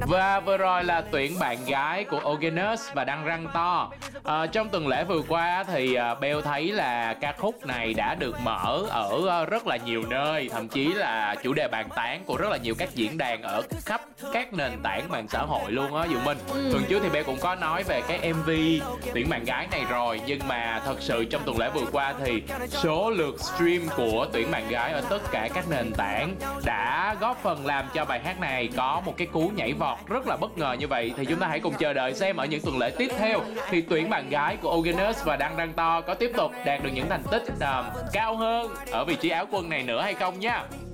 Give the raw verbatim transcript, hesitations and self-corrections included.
Và vừa rồi là tuyển bạn gái của Ogenes và Đăng Răng To. À, trong tuần lễ vừa qua thì uh, Bell thấy là ca khúc này đã được mở ở uh, rất là nhiều nơi, thậm chí là chủ đề bàn tán của rất là nhiều các diễn đàn ở khắp các nền tảng mạng xã hội luôn á Dường Minh. Ừ. Tuần trước thì Bell cũng có nói về cái em vê tuyển bạn gái này rồi, nhưng mà thật sự trong tuần lễ vừa qua thì số lượt stream của tuyển bạn gái ở tất cả các nền tảng đã góp phần làm cho bài hát này có một cái cú nhảy vọt rất là bất ngờ như vậy. Thì chúng ta hãy cùng chờ đợi xem ở những tuần lễ tiếp theo thì tuyển bạn gái của Ogenes và Đăng Răng To có tiếp tục đạt được những thành tích uh, cao hơn ở vị trí áo quân này nữa hay không nha.